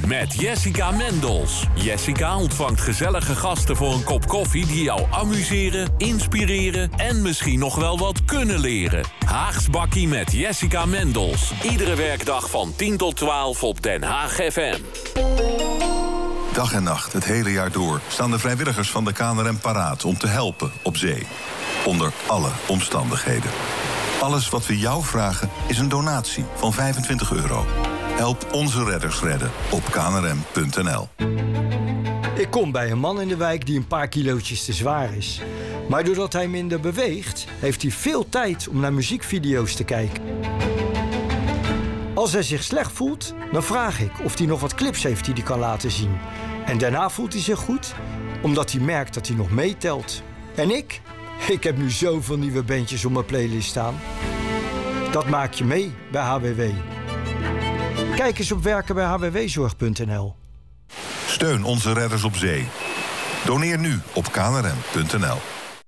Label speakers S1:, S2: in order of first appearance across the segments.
S1: met Jessica Mendels. Jessica ontvangt gezellige gasten voor een kop koffie die jou amuseren, inspireren en misschien nog wel wat kunnen leren. Haags Bakkie met Jessica Mendels. Iedere werkdag van 10 tot 12 op Den Haag FM.
S2: Dag en nacht, het hele jaar door, staan de vrijwilligers van de KNRM paraat om te helpen op zee. Onder alle omstandigheden. Alles wat we jou vragen is een donatie van €25. Help onze redders redden op knrm.nl.
S3: Ik kom bij een man in de wijk die een paar kilootjes te zwaar is. Maar doordat hij minder beweegt, heeft hij veel tijd om naar muziekvideo's te kijken. Als hij zich slecht voelt, dan vraag ik of hij nog wat clips heeft die hij kan laten zien. En daarna voelt hij zich goed, omdat hij merkt dat hij nog meetelt. En ik heb nu zoveel nieuwe bandjes op mijn playlist staan. Dat maak je mee bij HWW. Kijk eens op werkenbijhwwzorg.nl.
S2: Steun onze redders op zee. Doneer nu op knrm.nl.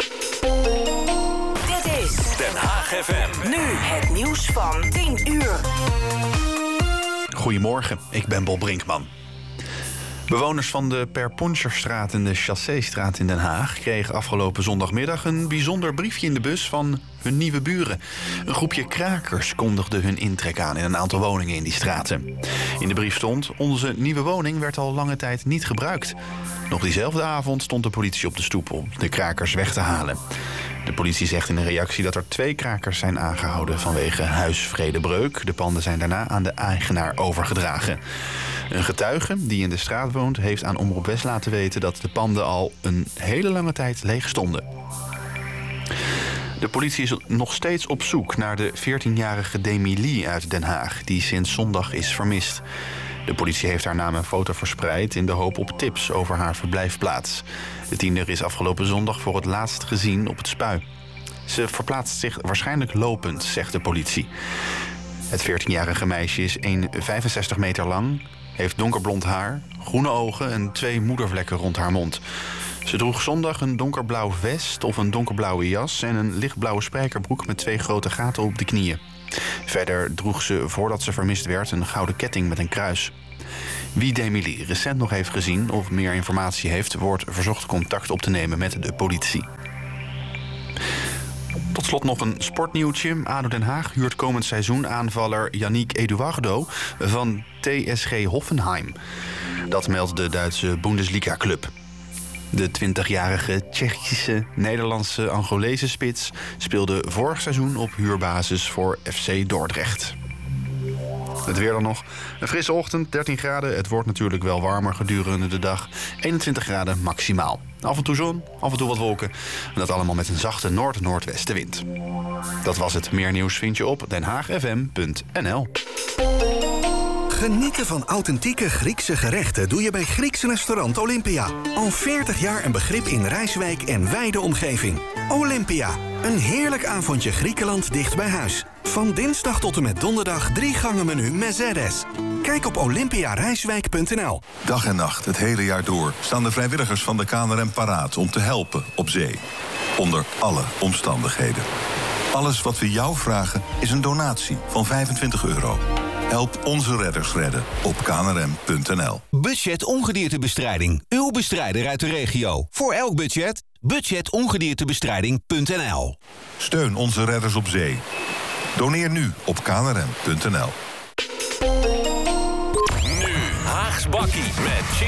S4: Dit is
S1: Den Haag FM.
S4: nu het nieuws van 10 uur.
S5: Goedemorgen, ik ben Bob Brinkman. Bewoners van de Perponcherstraat en de Chasséstraat in Den Haag kregen afgelopen zondagmiddag een bijzonder briefje in de bus van hun nieuwe buren. Een groepje krakers kondigde hun intrek aan in een aantal woningen in die straten. In de brief stond: onze nieuwe woning werd al lange tijd niet gebruikt. Nog diezelfde avond stond de politie op de stoep om de krakers weg te halen. De politie zegt in een reactie dat er 2 krakers zijn aangehouden vanwege huisvredebreuk. De panden zijn daarna aan de eigenaar overgedragen. Een getuige die in de straat woont heeft aan Omroep West laten weten dat de panden al een hele lange tijd leeg stonden. De politie is nog steeds op zoek naar de 14-jarige Demi uit Den Haag, die sinds zondag is vermist. De politie heeft haar naam en foto verspreid in de hoop op tips over haar verblijfplaats. De tiener is afgelopen zondag voor het laatst gezien op het Spui. Ze verplaatst zich waarschijnlijk lopend, zegt de politie. Het 14-jarige meisje is 1,65 meter lang, heeft donkerblond haar, groene ogen en 2 moedervlekken rond haar mond. Ze droeg zondag een donkerblauw vest of een donkerblauwe jas en een lichtblauwe spijkerbroek met 2 grote gaten op de knieën. Verder droeg ze, voordat ze vermist werd, een gouden ketting met een kruis. Wie Demi recent nog heeft gezien of meer informatie heeft, wordt verzocht contact op te nemen met de politie. Tot slot nog een sportnieuwtje. ADO Den Haag huurt komend seizoen aanvaller Yannick Eduardo van TSG Hoffenheim. Dat meldt de Duitse Bundesliga-club. De 20-jarige Tsjechische, Nederlandse, Angolese spits speelde vorig seizoen op huurbasis voor FC Dordrecht. Het weer dan nog. Een frisse ochtend, 13 graden. Het wordt natuurlijk wel warmer gedurende de dag. 21 graden maximaal. Af en toe zon, af en toe wat wolken. En dat allemaal met een zachte noord-noordwestenwind. Dat was het. Meer nieuws vind je op denhaagfm.nl.
S6: Genieten van authentieke Griekse gerechten doe je bij Grieks restaurant Olympia. Al 40 jaar een begrip in Rijswijk en wijde omgeving. Olympia, een heerlijk avondje Griekenland dicht bij huis. Van dinsdag tot en met donderdag 3 gangen menu Mercedes. Kijk op olympiarijswijk.nl.
S2: Dag en nacht, het hele jaar door, staan de vrijwilligers van de KNRM paraat om te helpen op zee. Onder alle omstandigheden. Alles wat we jou vragen is een donatie van €25. Help onze redders redden op knrm.nl.
S7: Budget ongediertebestrijding. Uw bestrijder uit de regio. Voor elk budget, budgetongediertebestrijding.nl.
S2: Steun onze redders op zee. Doneer nu op knrm.nl.
S1: Nu Haags Bakkie met